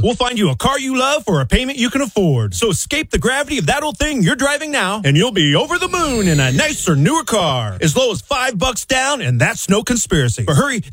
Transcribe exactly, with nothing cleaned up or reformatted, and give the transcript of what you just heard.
We'll find you a car you love for a payment you can afford. So escape the gravity of that old thing you're driving now, and you'll be over the moon in a nicer, newer car. As low as five bucks down, and that's no conspiracy. But hurry,